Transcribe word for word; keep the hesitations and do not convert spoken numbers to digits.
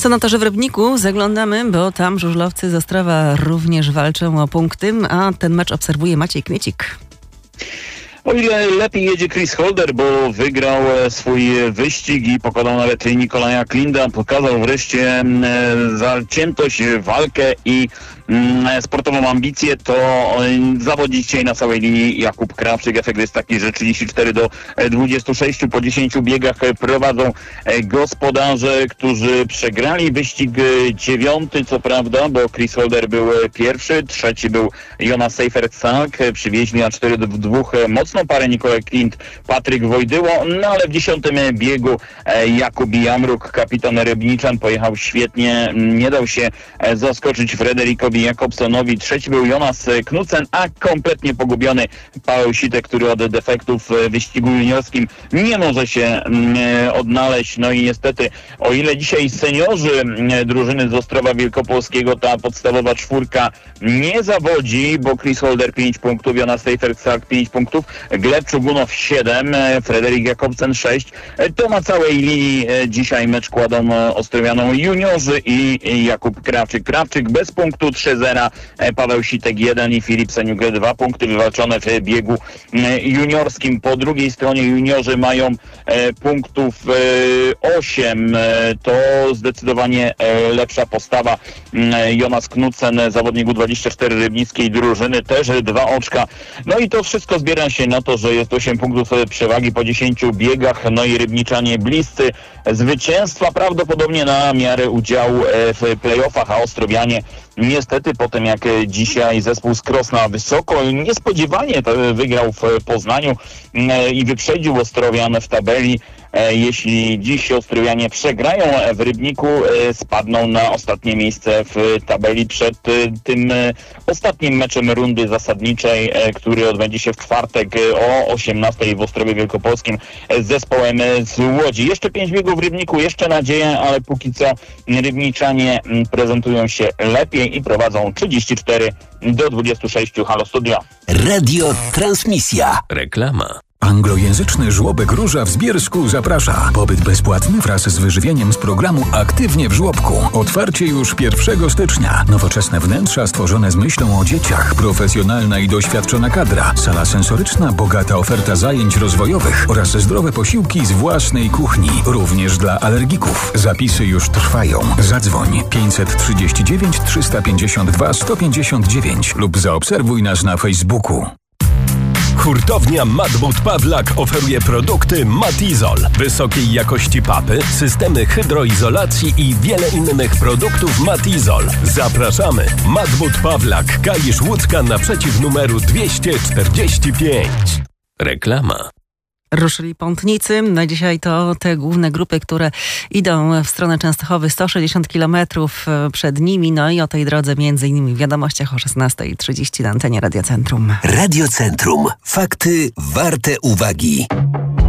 Co na to, że w Rybniku zaglądamy, bo tam żużlowcy z Ostrowa również walczą o punkty, a ten mecz obserwuje Maciej Kmiecik. O ile lepiej jedzie Chris Holder, bo wygrał swój wyścig i pokonał nawet Nikolaja Klinda, pokazał wreszcie zaciętość, walkę i sportową ambicję, to zawodzi dzisiaj na całej linii Jakub Krawczyk. Efekt jest taki, że trzydzieści cztery do dwudziestu sześciu po dziesięciu biegach prowadzą gospodarze, którzy przegrali wyścig dziewiąty, co prawda, bo Chris Holder był pierwszy, trzeci był Jonas Seifert-Salk, przywieźli na cztery do dwóch mocną parę Nikolaj Klint, Patryk Wojdyło, no ale w dziesiątym biegu Jakub Jamruk, kapitan Rybniczan, pojechał świetnie, nie dał się zaskoczyć Frederikowi Jakobsonowi. Trzeci był Jonas Knudsen, a kompletnie pogubiony Paweł Sitek, który od defektów w wyścigu juniorskim nie może się odnaleźć. No i niestety, o ile dzisiaj seniorzy drużyny z Ostrowa Wielkopolskiego, ta podstawowa czwórka nie zawodzi, bo Chris Holder pięć punktów, Jonas Seifert-Salk pięć punktów, Gleb Czugunow siedem, Frederik Jakobsen sześć, to na całej linii dzisiaj mecz kładą Ostrowianą juniorzy i Jakub Krawczyk. Krawczyk bez punktu trzy zero, Paweł Sitek jeden i Filip Seniuk dwa punkty wywalczone w biegu juniorskim. Po drugiej stronie juniorzy mają punktów osiem. To zdecydowanie lepsza postawa. Jonas Knudsen, zawodnik U dwadzieścia cztery rybnickiej drużyny, też dwa oczka. No i to wszystko zbiera się na to, że jest osiem punktów przewagi po dziesięciu biegach. No i Rybniczanie bliscy zwycięstwa, prawdopodobnie na miarę udziału w playoffach, a Ostrowianie niestety po tym, jak dzisiaj zespół z Krosna wysoko i niespodziewanie wygrał w Poznaniu i wyprzedził Ostrowian w tabeli. Jeśli dziś Ostrowianie przegrają w Rybniku, spadną na ostatnie miejsce w tabeli przed tym ostatnim meczem rundy zasadniczej, który odbędzie się w czwartek o osiemnastej w Ostrowie Wielkopolskim z zespołem z Łodzi. Jeszcze pięć biegów w Rybniku, jeszcze nadzieja, ale póki co Rybniczanie prezentują się lepiej i prowadzą trzydzieści cztery do dwudziestu sześciu. Halo Studio. Radio Transmisja. Reklama. Anglojęzyczny żłobek Róża w Zbiersku zaprasza. Pobyt bezpłatny wraz z wyżywieniem z programu Aktywnie w żłobku. Otwarcie już pierwszego stycznia. Nowoczesne wnętrza stworzone z myślą o dzieciach. Profesjonalna i doświadczona kadra. Sala sensoryczna, bogata oferta zajęć rozwojowych oraz zdrowe posiłki z własnej kuchni. Również dla alergików. Zapisy już trwają. Zadzwoń pięćset trzydzieści dziewięć trzysta pięćdziesiąt dwa sto pięćdziesiąt dziewięć lub zaobserwuj nas na Facebooku. Hurtownia Madbut Pawlak oferuje produkty Matizol, wysokiej jakości papy, systemy hydroizolacji i wiele innych produktów Matizol. Zapraszamy. Madbut Pawlak, Kalisz Łódzka naprzeciw numeru dwieście czterdzieści pięć. Reklama. Ruszyli pątnicy. No dzisiaj to te główne grupy, które idą w stronę Częstochowy, sto sześćdziesiąt kilometrów przed nimi. No i o tej drodze między innymi w wiadomościach o szesnasta trzydzieści na antenie Radio Centrum. Radio Centrum. Fakty warte uwagi.